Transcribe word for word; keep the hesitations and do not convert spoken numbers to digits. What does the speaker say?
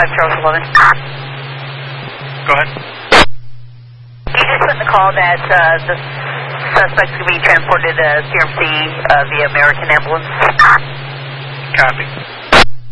five Charles eleven. Go ahead. You just put in the call that uh, the suspect's going to be transported to C R M C uh, via American ambulance. Copy.